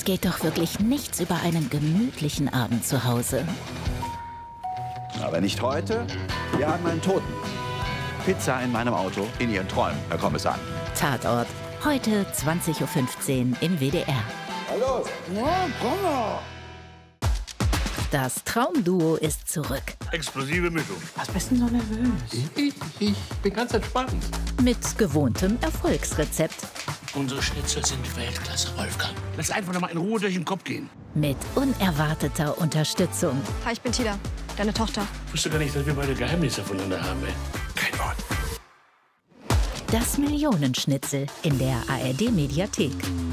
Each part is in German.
geht doch wirklich nichts über einen gemütlichen Abend zu Hause. Aber nicht heute. Wir haben einen Toten. Pizza in meinem Auto, in Ihren Träumen, Herr Kommissar. Tatort. Heute 20:15 Uhr im WDR. Hallo? Ja, komm mal. Das Traumduo ist zurück. Explosive Mischung. Was bist denn so nervös? Ich bin ganz entspannt. Mit gewohntem Erfolgsrezept. Unsere Schnitzel sind Weltklasse, Wolfgang. Lass einfach noch mal in Ruhe durch den Kopf gehen. Mit unerwarteter Unterstützung. Hi, ich bin Tida, deine Tochter. Ich wusste gar nicht, dass wir beide Geheimnisse voneinander haben, ey. Kein Wort. Das Millionenschnitzel in der ARD-Mediathek.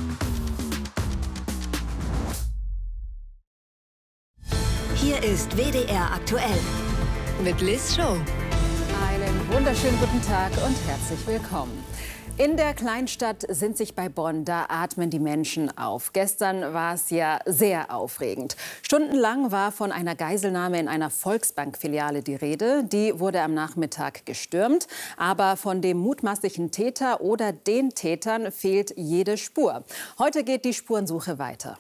Hier ist WDR aktuell mit Liz Show. Einen wunderschönen guten Tag und herzlich willkommen. In der Kleinstadt sind sich bei Bonn, da atmen die Menschen auf. Gestern war es ja sehr aufregend. Stundenlang war von einer Geiselnahme in einer Volksbank-Filiale die Rede. Die wurde am Nachmittag gestürmt. Aber von dem mutmaßlichen Täter oder den Tätern fehlt jede Spur. Heute geht die Spurensuche weiter.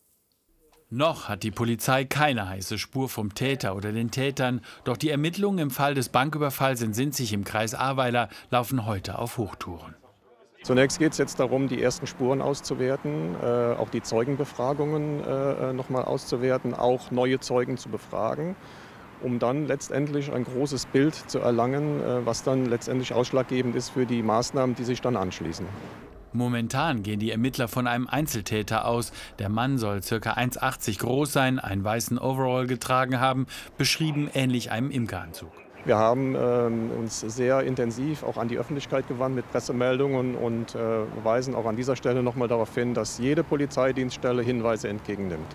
Noch hat die Polizei keine heiße Spur vom Täter oder den Tätern. Doch die Ermittlungen im Fall des Banküberfalls in Sinzig im Kreis Ahrweiler laufen heute auf Hochtouren. Zunächst geht es jetzt darum, die ersten Spuren auszuwerten, auch die Zeugenbefragungen noch mal auszuwerten, auch neue Zeugen zu befragen, um dann letztendlich ein großes Bild zu erlangen, was dann letztendlich ausschlaggebend ist für die Maßnahmen, die sich dann anschließen. Momentan gehen die Ermittler von einem Einzeltäter aus. Der Mann soll ca. 1,80 groß sein, einen weißen Overall getragen haben, beschrieben ähnlich einem Imkeranzug. Wir haben uns sehr intensiv auch an die Öffentlichkeit gewandt mit Pressemeldungen und weisen auch an dieser Stelle noch mal darauf hin, dass jede Polizeidienststelle Hinweise entgegennimmt.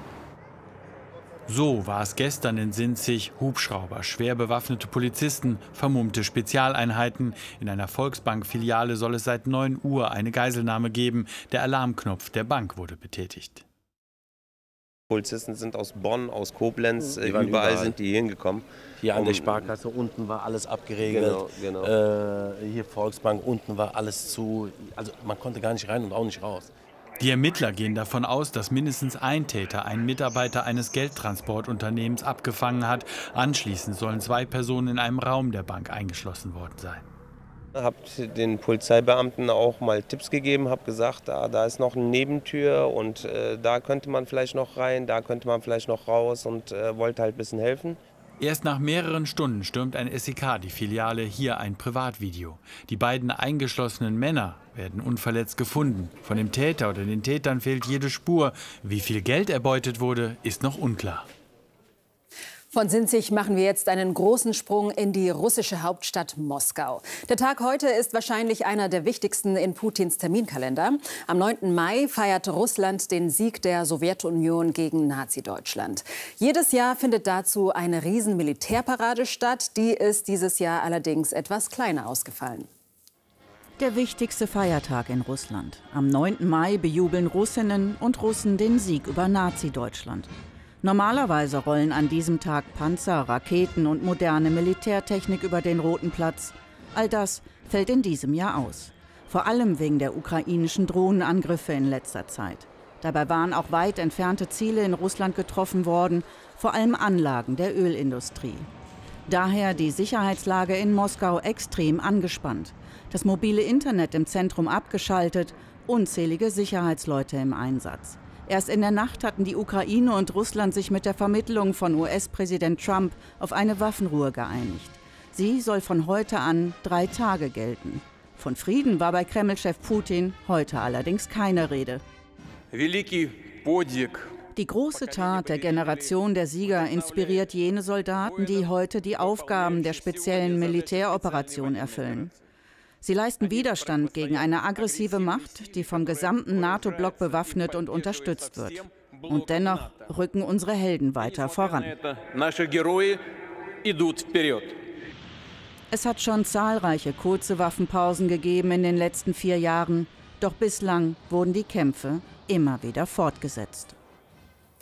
So war es gestern in Sinzig. Hubschrauber, schwer bewaffnete Polizisten, vermummte Spezialeinheiten. In einer Volksbank-Filiale soll es seit 9 Uhr eine Geiselnahme geben. Der Alarmknopf der Bank wurde betätigt. Polizisten sind aus Bonn, aus Koblenz, überall sind die hingekommen. Hier an der Sparkasse unten war alles abgeregelt. Genau. Hier Volksbank unten war alles zu. Also man konnte gar nicht rein und auch nicht raus. Die Ermittler gehen davon aus, dass mindestens ein Täter einen Mitarbeiter eines Geldtransportunternehmens abgefangen hat. Anschließend sollen 2 Personen in einem Raum der Bank eingeschlossen worden sein. Ich habe den Polizeibeamten auch mal Tipps gegeben, habe gesagt, da ist noch eine Nebentür und da könnte man vielleicht noch rein, da könnte man vielleicht noch raus und wollte halt ein bisschen helfen. Erst nach mehreren Stunden stürmt ein SEK die Filiale, hier ein Privatvideo. Die beiden eingeschlossenen Männer werden unverletzt gefunden. Von dem Täter oder den Tätern fehlt jede Spur. Wie viel Geld erbeutet wurde, ist noch unklar. Von Sinzig machen wir jetzt einen großen Sprung in die russische Hauptstadt Moskau. Der Tag heute ist wahrscheinlich einer der wichtigsten in Putins Terminkalender. Am 9. Mai feiert Russland den Sieg der Sowjetunion gegen Nazi-Deutschland. Jedes Jahr findet dazu eine Riesen-Militärparade statt. Die ist dieses Jahr allerdings etwas kleiner ausgefallen. Der wichtigste Feiertag in Russland. Am 9. Mai bejubeln Russinnen und Russen den Sieg über Nazi-Deutschland. Normalerweise rollen an diesem Tag Panzer, Raketen und moderne Militärtechnik über den Roten Platz. All das fällt in diesem Jahr aus. Vor allem wegen der ukrainischen Drohnenangriffe in letzter Zeit. Dabei waren auch weit entfernte Ziele in Russland getroffen worden, vor allem Anlagen der Ölindustrie. Daher die Sicherheitslage in Moskau extrem angespannt. Das mobile Internet im Zentrum abgeschaltet, unzählige Sicherheitsleute im Einsatz. Erst in der Nacht hatten die Ukraine und Russland sich mit der Vermittlung von US-Präsident Trump auf eine Waffenruhe geeinigt. Sie soll von heute an 3 Tage gelten. Von Frieden war bei Kreml-Chef Putin heute allerdings keine Rede. Die große Tat der Generation der Sieger inspiriert jene Soldaten, die heute die Aufgaben der speziellen Militäroperation erfüllen. Sie leisten Widerstand gegen eine aggressive Macht, die vom gesamten NATO-Block bewaffnet und unterstützt wird. Und dennoch rücken unsere Helden weiter voran. Es hat schon zahlreiche kurze Waffenpausen gegeben in den letzten 4 Jahren, doch bislang wurden die Kämpfe immer wieder fortgesetzt.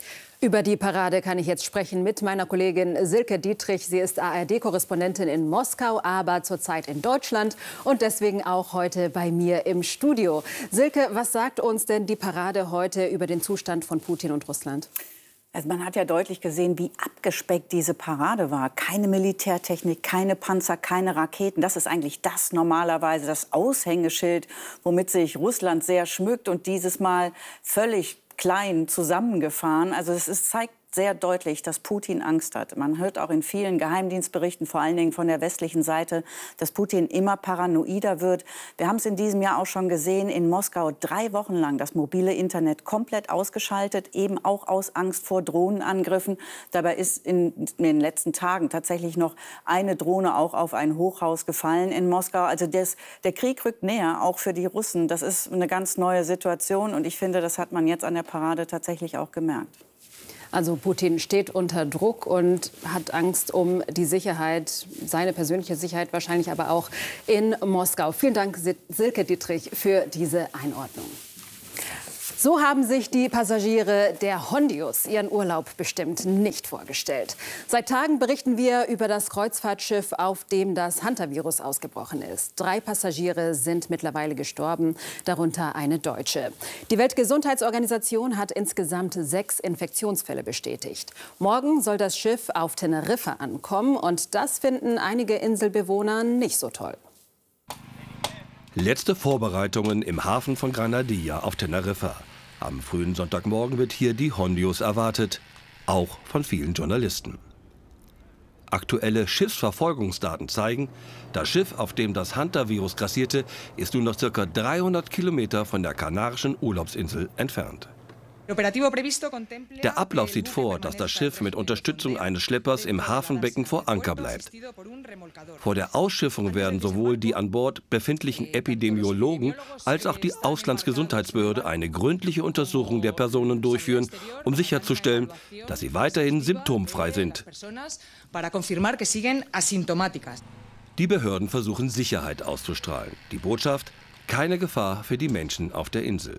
Über die Parade kann ich jetzt sprechen mit meiner Kollegin Silke Dietrich. Sie ist ARD-Korrespondentin in Moskau, aber zurzeit in Deutschland und deswegen auch heute bei mir im Studio. Silke, was sagt uns denn die Parade heute über den Zustand von Putin und Russland? Also man hat ja deutlich gesehen, wie abgespeckt diese Parade war. Keine Militärtechnik, keine Panzer, keine Raketen. Das ist eigentlich normalerweise das Aushängeschild, womit sich Russland sehr schmückt und dieses Mal völlig klein zusammengefahren. Also zeigt sehr deutlich, dass Putin Angst hat. Man hört auch in vielen Geheimdienstberichten, vor allen Dingen von der westlichen Seite, dass Putin immer paranoider wird. Wir haben es in diesem Jahr auch schon gesehen, in Moskau 3 Wochen lang das mobile Internet komplett ausgeschaltet, eben auch aus Angst vor Drohnenangriffen. Dabei ist in den letzten Tagen tatsächlich noch eine Drohne auch auf ein Hochhaus gefallen in Moskau. Also der Krieg rückt näher, auch für die Russen. Das ist eine ganz neue Situation und ich finde, das hat man jetzt an der Parade tatsächlich auch gemerkt. Also Putin steht unter Druck und hat Angst um die Sicherheit, seine persönliche Sicherheit wahrscheinlich, aber auch in Moskau. Vielen Dank, Silke Dietrich, für diese Einordnung. So haben sich die Passagiere der Hondius ihren Urlaub bestimmt nicht vorgestellt. Seit Tagen berichten wir über das Kreuzfahrtschiff, auf dem das Hantavirus ausgebrochen ist. 3 Passagiere sind mittlerweile gestorben, darunter eine Deutsche. Die Weltgesundheitsorganisation hat insgesamt 6 Infektionsfälle bestätigt. Morgen soll das Schiff auf Teneriffa ankommen und das finden einige Inselbewohner nicht so toll. Letzte Vorbereitungen im Hafen von Granadilla auf Teneriffa. Am frühen Sonntagmorgen wird hier die Hondius erwartet, auch von vielen Journalisten. Aktuelle Schiffsverfolgungsdaten zeigen, das Schiff, auf dem das Hantavirus grassierte, ist nun noch ca. 300 Kilometer von der kanarischen Urlaubsinsel entfernt. Der Ablauf sieht vor, dass das Schiff mit Unterstützung eines Schleppers im Hafenbecken vor Anker bleibt. Vor der Ausschiffung werden sowohl die an Bord befindlichen Epidemiologen als auch die Auslandsgesundheitsbehörde eine gründliche Untersuchung der Personen durchführen, um sicherzustellen, dass sie weiterhin symptomfrei sind. Die Behörden versuchen Sicherheit auszustrahlen. Die Botschaft: keine Gefahr für die Menschen auf der Insel.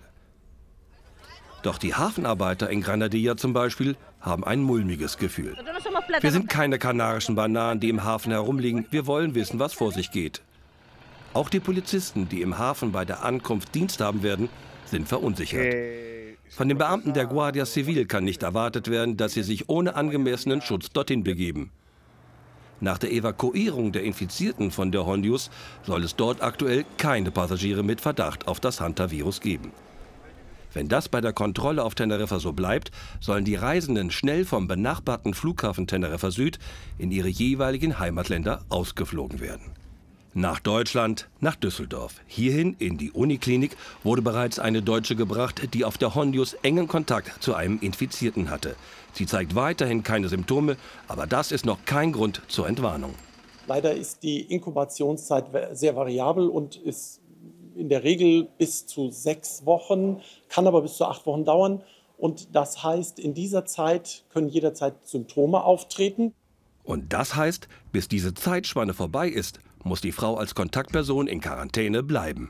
Doch die Hafenarbeiter in Granadilla zum Beispiel haben ein mulmiges Gefühl. Wir sind keine kanarischen Bananen, die im Hafen herumliegen. Wir wollen wissen, was vor sich geht. Auch die Polizisten, die im Hafen bei der Ankunft Dienst haben werden, sind verunsichert. Von den Beamten der Guardia Civil kann nicht erwartet werden, dass sie sich ohne angemessenen Schutz dorthin begeben. Nach der Evakuierung der Infizierten von der Hondius soll es dort aktuell keine Passagiere mit Verdacht auf das Hantavirus geben. Wenn das bei der Kontrolle auf Teneriffa so bleibt, sollen die Reisenden schnell vom benachbarten Flughafen Teneriffa Süd in ihre jeweiligen Heimatländer ausgeflogen werden. Nach Deutschland, nach Düsseldorf. Hierhin in die Uniklinik wurde bereits eine Deutsche gebracht, die auf der Hondius engen Kontakt zu einem Infizierten hatte. Sie zeigt weiterhin keine Symptome, aber das ist noch kein Grund zur Entwarnung. Leider ist die Inkubationszeit sehr variabel und ist in der Regel bis zu 6 Wochen, kann aber bis zu 8 Wochen dauern. Und das heißt, in dieser Zeit können jederzeit Symptome auftreten. Und das heißt, bis diese Zeitspanne vorbei ist, muss die Frau als Kontaktperson in Quarantäne bleiben.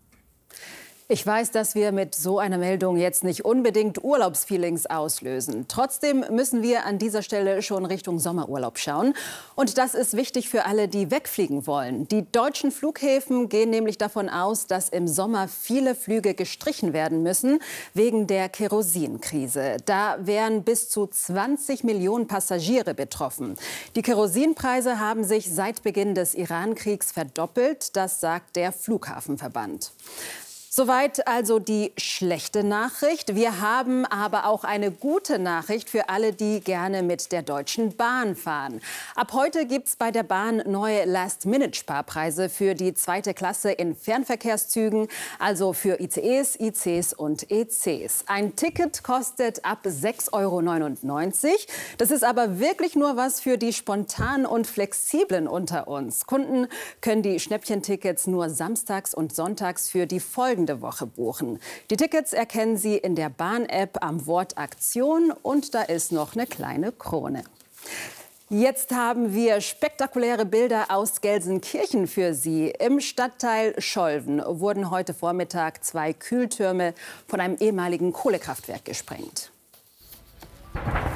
Ich weiß, dass wir mit so einer Meldung jetzt nicht unbedingt Urlaubsfeelings auslösen. Trotzdem müssen wir an dieser Stelle schon Richtung Sommerurlaub schauen. Und das ist wichtig für alle, die wegfliegen wollen. Die deutschen Flughäfen gehen nämlich davon aus, dass im Sommer viele Flüge gestrichen werden müssen wegen der Kerosinkrise. Da wären bis zu 20 Millionen Passagiere betroffen. Die Kerosinpreise haben sich seit Beginn des Iran-Kriegs verdoppelt. Das sagt der Flughafenverband. Soweit also die schlechte Nachricht. Wir haben aber auch eine gute Nachricht für alle, die gerne mit der Deutschen Bahn fahren. Ab heute gibt es bei der Bahn neue Last-Minute-Sparpreise für die 2. Klasse in Fernverkehrszügen, also für ICEs, ICs und ECs. Ein Ticket kostet ab 6,99 €. Das ist aber wirklich nur was für die Spontanen und Flexiblen unter uns. Kunden können die Schnäppchentickets nur samstags und sonntags für die folgende Woche buchen. Die Tickets erkennen Sie in der Bahn-App am Wort Aktion und da ist noch eine kleine Krone. Jetzt haben wir spektakuläre Bilder aus Gelsenkirchen für Sie. Im Stadtteil Scholven wurden heute Vormittag 2 Kühltürme von einem ehemaligen Kohlekraftwerk gesprengt.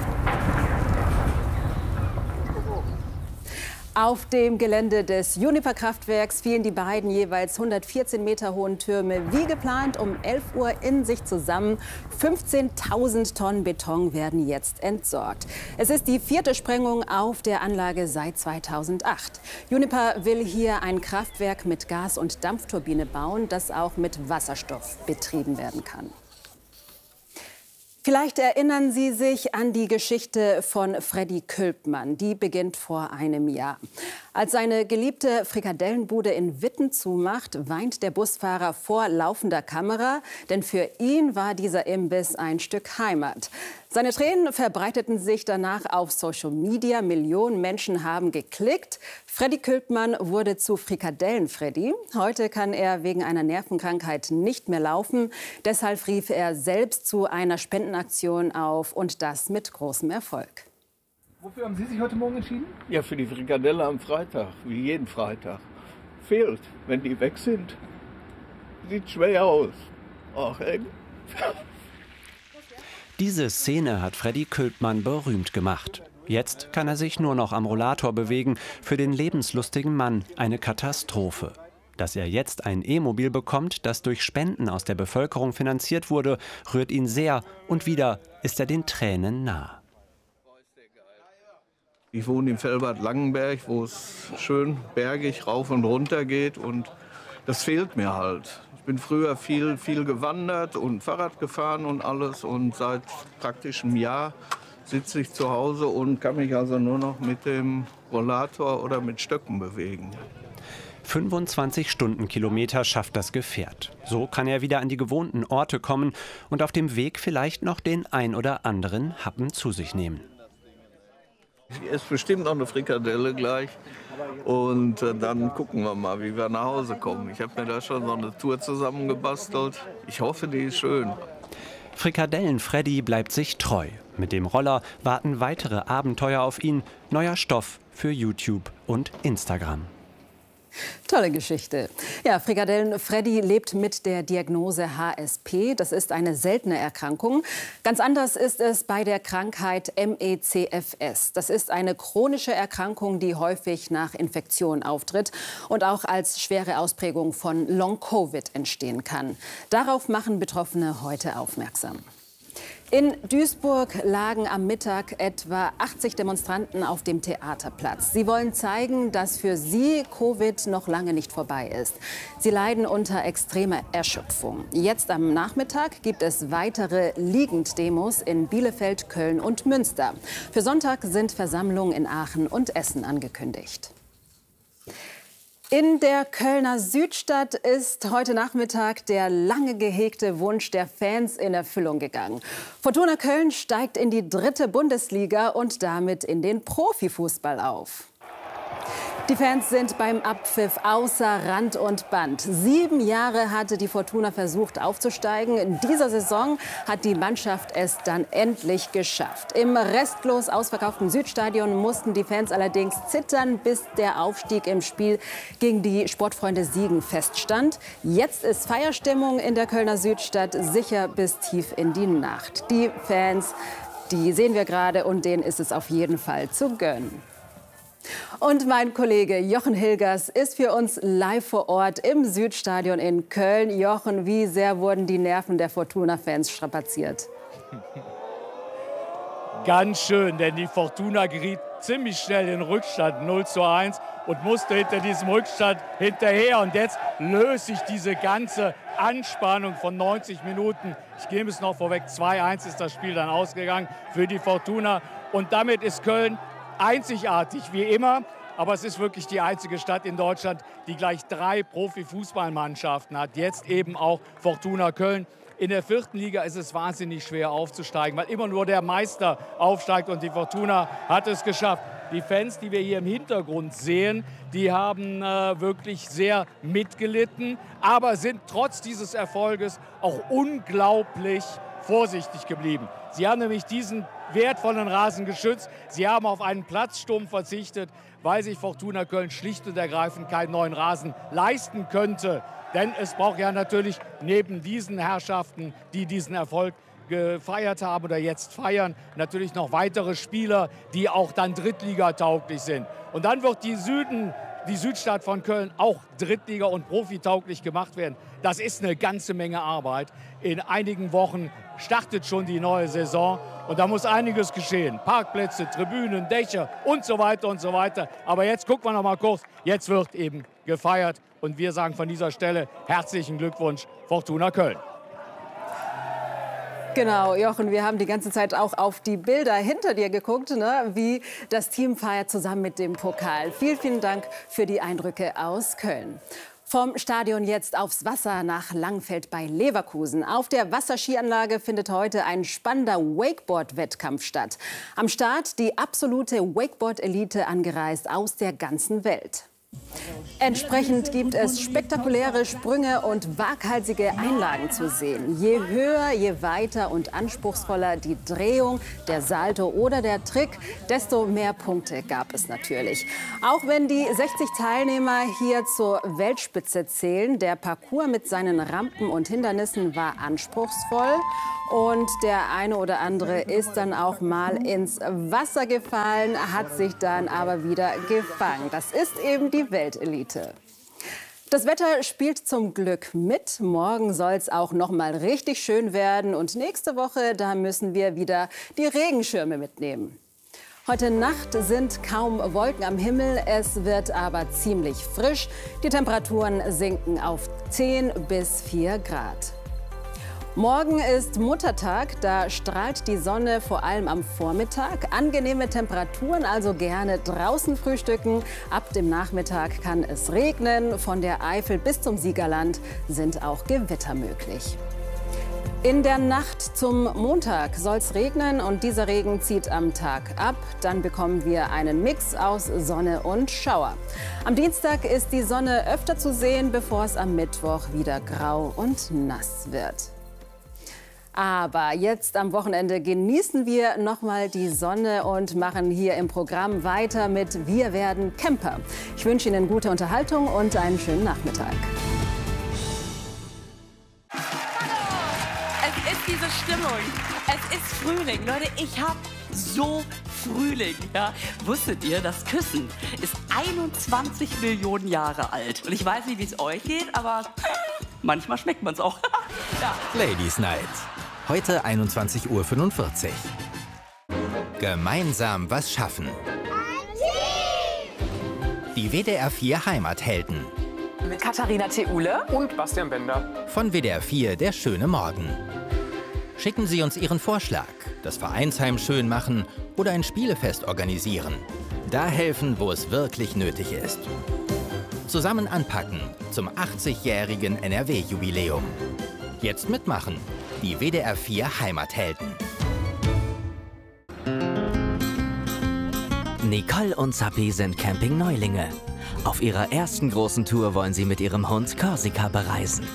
Auf dem Gelände des Juniper-Kraftwerks fielen die beiden jeweils 114 Meter hohen Türme wie geplant um 11 Uhr in sich zusammen. 15.000 Tonnen Beton werden jetzt entsorgt. Es ist die 4. Sprengung auf der Anlage seit 2008. Juniper will hier ein Kraftwerk mit Gas- und Dampfturbine bauen, das auch mit Wasserstoff betrieben werden kann. Vielleicht erinnern Sie sich an die Geschichte von Freddy Külpmann. Die beginnt vor einem Jahr. Als seine geliebte Frikadellenbude in Witten zumacht, weint der Busfahrer vor laufender Kamera. Denn für ihn war dieser Imbiss ein Stück Heimat. Seine Tränen verbreiteten sich danach auf Social Media. Millionen Menschen haben geklickt. Freddy Külpmann wurde zu Frikadellen-Freddy. Heute kann er wegen einer Nervenkrankheit nicht mehr laufen. Deshalb rief er selbst zu einer Spendenaktion auf und das mit großem Erfolg. Wofür haben Sie sich heute Morgen entschieden? Ja, für die Frikadelle am Freitag, wie jeden Freitag. Fehlt, wenn die weg sind. Sieht schwer aus. Ach, ey. Diese Szene hat Freddy Külpmann berühmt gemacht. Jetzt kann er sich nur noch am Rollator bewegen. Für den lebenslustigen Mann eine Katastrophe. Dass er jetzt ein E-Mobil bekommt, das durch Spenden aus der Bevölkerung finanziert wurde, rührt ihn sehr. Und wieder ist er den Tränen nah. Ich wohne in Velbad Langenberg, wo es schön bergig rauf und runter geht. Und das fehlt mir halt. Ich bin früher viel gewandert und Fahrrad gefahren und alles. Und seit praktisch einem Jahr sitze ich zu Hause und kann mich also nur noch mit dem Rollator oder mit Stöcken bewegen. 25 Stundenkilometer schafft das Gefährt. So kann er wieder an die gewohnten Orte kommen und auf dem Weg vielleicht noch den ein oder anderen Happen zu sich nehmen. Ich esse bestimmt noch eine Frikadelle gleich und dann gucken wir mal, wie wir nach Hause kommen. Ich habe mir da schon so eine Tour zusammengebastelt. Ich hoffe, die ist schön. Frikadellen-Freddy bleibt sich treu. Mit dem Roller warten weitere Abenteuer auf ihn. Neuer Stoff für YouTube und Instagram. Tolle Geschichte. Ja, Frikadellen-Freddy lebt mit der Diagnose HSP. Das ist eine seltene Erkrankung. Ganz anders ist es bei der Krankheit MECFS. Das ist eine chronische Erkrankung, die häufig nach Infektion auftritt und auch als schwere Ausprägung von Long-Covid entstehen kann. Darauf machen Betroffene heute aufmerksam. In Duisburg lagen am Mittag etwa 80 Demonstranten auf dem Theaterplatz. Sie wollen zeigen, dass für sie Covid noch lange nicht vorbei ist. Sie leiden unter extremer Erschöpfung. Jetzt am Nachmittag gibt es weitere Liegenddemos in Bielefeld, Köln und Münster. Für Sonntag sind Versammlungen in Aachen und Essen angekündigt. In der Kölner Südstadt ist heute Nachmittag der lange gehegte Wunsch der Fans in Erfüllung gegangen. Fortuna Köln steigt in die 3. Bundesliga und damit in den Profifußball auf. Die Fans sind beim Abpfiff außer Rand und Band. 7 Jahre hatte die Fortuna versucht aufzusteigen. In dieser Saison hat die Mannschaft es dann endlich geschafft. Im restlos ausverkauften Südstadion mussten die Fans allerdings zittern, bis der Aufstieg im Spiel gegen die Sportfreunde Siegen feststand. Jetzt ist Feierstimmung in der Kölner Südstadt, sicher bis tief in die Nacht. Die Fans, die sehen wir gerade und denen ist es auf jeden Fall zu gönnen. Und mein Kollege Jochen Hilgers ist für uns live vor Ort im Südstadion in Köln. Jochen, wie sehr wurden die Nerven der Fortuna-Fans strapaziert? Ganz schön, denn die Fortuna geriet ziemlich schnell in Rückstand, 0:1, und musste hinter diesem Rückstand hinterher. Und jetzt löst sich diese ganze Anspannung von 90 Minuten. Ich gebe es noch vorweg, 2:1 ist das Spiel dann ausgegangen für die Fortuna. Und damit ist Köln einzigartig wie immer, aber es ist wirklich die einzige Stadt in Deutschland, die gleich 3 Profifußballmannschaften hat. Jetzt eben auch Fortuna Köln. In der 4. Liga ist es wahnsinnig schwer aufzusteigen, weil immer nur der Meister aufsteigt, und die Fortuna hat es geschafft. Die Fans, die wir hier im Hintergrund sehen, die haben wirklich sehr mitgelitten, aber sind trotz dieses Erfolges auch unglaublich vorsichtig geblieben. Sie haben nämlich diesen wertvollen Rasen geschützt. Sie haben auf einen Platzsturm verzichtet, weil sich Fortuna Köln schlicht und ergreifend keinen neuen Rasen leisten könnte. Denn es braucht ja natürlich neben diesen Herrschaften, die diesen Erfolg gefeiert haben oder jetzt feiern, natürlich noch weitere Spieler, die auch dann drittligatauglich sind. Und dann wird die Südstadt von Köln auch Drittliga- und profitauglich gemacht werden. Das ist eine ganze Menge Arbeit. In einigen Wochen startet schon die neue Saison und da muss einiges geschehen. Parkplätze, Tribünen, Dächer und so weiter und so weiter. Aber jetzt gucken wir noch mal kurz. Jetzt wird eben gefeiert und wir sagen von dieser Stelle herzlichen Glückwunsch, Fortuna Köln. Genau, Jochen, wir haben die ganze Zeit auch auf die Bilder hinter dir geguckt, ne, wie das Team feiert zusammen mit dem Pokal. Vielen, vielen Dank für die Eindrücke aus Köln. Vom Stadion jetzt aufs Wasser nach Langfeld bei Leverkusen. Auf der Wasserskianlage findet heute ein spannender Wakeboard-Wettkampf statt. Am Start die absolute Wakeboard-Elite angereist aus der ganzen Welt. Entsprechend gibt es spektakuläre Sprünge und waghalsige Einlagen zu sehen. Je höher, je weiter und anspruchsvoller die Drehung, der Salto oder der Trick, desto mehr Punkte gab es natürlich. Auch wenn die 60 Teilnehmer hier zur Weltspitze zählen, der Parcours mit seinen Rampen und Hindernissen war anspruchsvoll. Und der eine oder andere ist dann auch mal ins Wasser gefallen, hat sich dann aber wieder gefangen. Das ist eben die Weltelite. Das Wetter spielt zum Glück mit. Morgen soll es auch noch mal richtig schön werden. Und nächste Woche, da müssen wir wieder die Regenschirme mitnehmen. Heute Nacht sind kaum Wolken am Himmel, es wird aber ziemlich frisch. Die Temperaturen sinken auf 10 bis 4 Grad. Morgen ist Muttertag, da strahlt die Sonne vor allem am Vormittag. Angenehme Temperaturen, also gerne draußen frühstücken. Ab dem Nachmittag kann es regnen. Von der Eifel bis zum Siegerland sind auch Gewitter möglich. In der Nacht zum Montag soll es regnen und dieser Regen zieht am Tag ab. Dann bekommen wir einen Mix aus Sonne und Schauer. Am Dienstag ist die Sonne öfter zu sehen, bevor es am Mittwoch wieder grau und nass wird. Aber jetzt am Wochenende genießen wir noch mal die Sonne und machen hier im Programm weiter mit Wir werden Camper. Ich wünsche Ihnen gute Unterhaltung und einen schönen Nachmittag. Es ist diese Stimmung. Es ist Frühling. Leute, ich habe so Frühling. Ja? Wusstet ihr, das Küssen ist 21 Millionen Jahre alt. Und ich weiß nicht, wie es euch geht, aber manchmal schmeckt man es auch. Ja. Ladies Night. Heute 21:45 Uhr. Gemeinsam was schaffen. Die WDR 4 Heimathelden. Mit Katharina Theule und Bastian Bender. Von WDR 4 Der schöne Morgen. Schicken Sie uns Ihren Vorschlag, das Vereinsheim schön machen oder ein Spielefest organisieren. Da helfen, wo es wirklich nötig ist. Zusammen anpacken zum 80-jährigen NRW-Jubiläum. Jetzt mitmachen. Die WDR 4 Heimathelden. Nicole und Zappi sind Camping-Neulinge. Auf ihrer ersten großen Tour wollen sie mit ihrem Hund Korsika bereisen.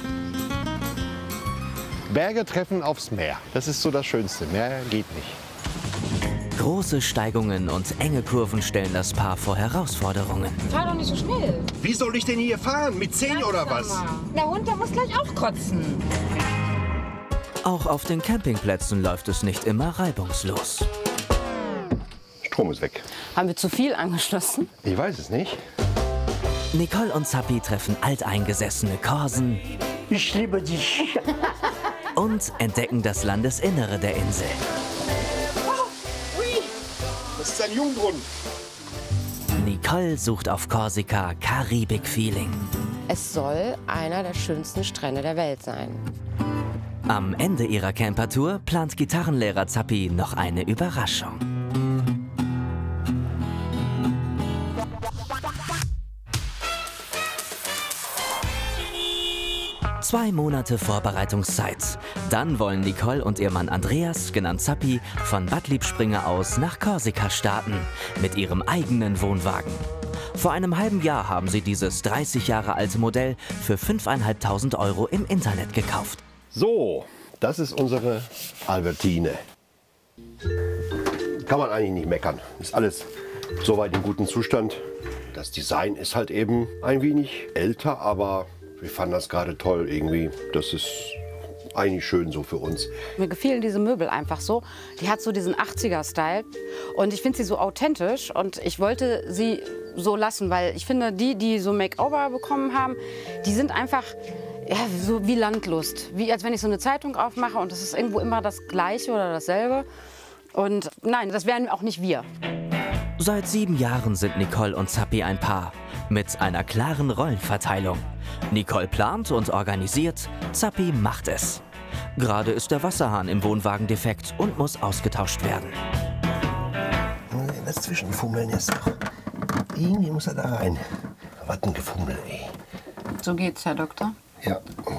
Berge treffen aufs Meer. Das ist so das Schönste. Mehr geht nicht. Große Steigungen und enge Kurven stellen das Paar vor Herausforderungen. Fahr doch nicht so schnell. Wie soll ich denn hier fahren? Mit 10 oder was? Der Hund, der muss gleich auch kotzen. Auch auf den Campingplätzen läuft es nicht immer reibungslos. Strom ist weg. Haben wir zu viel angeschlossen? Ich weiß es nicht. Nicole und Zappi treffen alteingesessene Korsen. Ich liebe dich. Und entdecken das Landesinnere der Insel. Oh, ui. Das ist ein Jungbrunnen. Nicole sucht auf Korsika Karibik-Feeling. Es soll einer der schönsten Strände der Welt sein. Am Ende ihrer Campertour plant Gitarrenlehrer Zappi noch eine Überraschung. Zwei Monate Vorbereitungszeit. Dann wollen Nicole und ihr Mann Andreas, genannt Zappi, von Bad Liebspringe aus nach Korsika starten. Mit ihrem eigenen Wohnwagen. Vor einem halben Jahr haben sie dieses 30 Jahre alte Modell für 5.500 € im Internet gekauft. So, das ist unsere Albertine. Kann man eigentlich nicht meckern. Ist alles soweit in gutem Zustand. Das Design ist halt eben ein wenig älter, aber wir fanden das gerade toll irgendwie. Das ist eigentlich schön so für uns. Mir gefielen diese Möbel einfach so. Die hat so diesen 80er-Style und ich finde sie so authentisch und ich wollte sie so lassen, weil ich finde, die so Makeover bekommen haben, die sind einfach ja, so wie Landlust. Wie als wenn ich so eine Zeitung aufmache und es ist irgendwo immer das Gleiche oder dasselbe. Und nein, das wären auch nicht wir. Seit 7 Jahren sind Nicole und Zappi ein Paar. Mit einer klaren Rollenverteilung. Nicole plant und organisiert, Zappi macht es. Gerade ist der Wasserhahn im Wohnwagen defekt und muss ausgetauscht werden. Dazwischen fummeln jetzt noch. Irgendwie muss er da rein. Was ein Gefummel, ey. So geht's, Herr Doktor. Ja.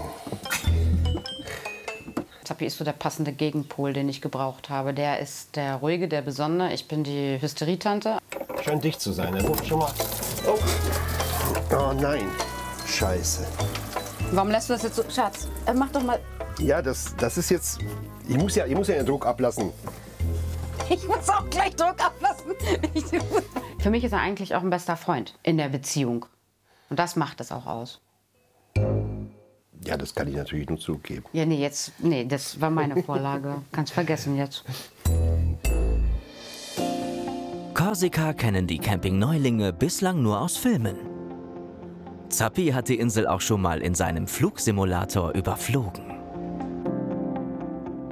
Zappi ist so der passende Gegenpol, den ich gebraucht habe. Der ist der Ruhige, der Besondere. Ich bin die Hysterietante. Scheint dicht zu sein. Er ruft schon mal. Oh. Oh nein. Scheiße. Warum lässt du das jetzt so? Schatz, mach doch mal. Ja, das ist jetzt. Ich muss ja den Druck ablassen. Ich muss auch gleich Druck ablassen. Für mich ist er eigentlich auch ein bester Freund in der Beziehung. Und das macht es auch aus. Ja, das kann ich natürlich nur zugeben. Ja, nee, das war meine Vorlage. Kannst vergessen jetzt. Korsika kennen die Camping-Neulinge bislang nur aus Filmen. Zappi hat die Insel auch schon mal in seinem Flugsimulator überflogen.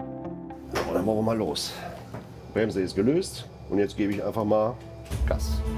So, dann machen wir mal los. Bremse ist gelöst und jetzt gebe ich einfach mal Gas.